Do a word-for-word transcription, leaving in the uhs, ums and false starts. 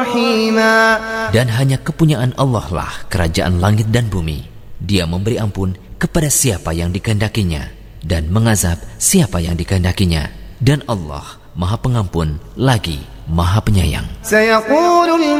رحيما. Dan hanya kepunyaan Allah lah kerajaan langit dan bumi. Dia memberi ampun kepada siapa yang dikehendakinya dan mengazab siapa yang dikehendakinya. Dan Allah Maha Pengampun lagi Maha Penyayang. سيقول